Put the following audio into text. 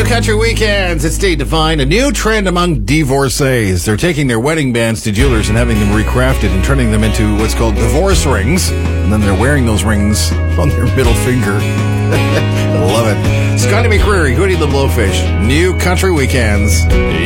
New Country Weekends. It's Dave Devine. A new trend among divorcees. They're taking their wedding bands to jewelers and having them recrafted and turning them into what's called divorce rings. And then they're wearing those rings on their middle finger. I love it. Scotty McCreery, Hootie the Blowfish. New Country Weekends.